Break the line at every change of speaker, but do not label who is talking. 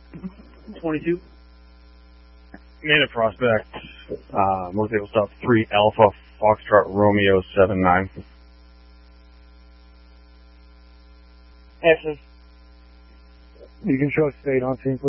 22. Minute Prospect. Motorcycle stop 3 Alpha Foxtrot Romeo 79.
X's.
You can show us state on scene, please.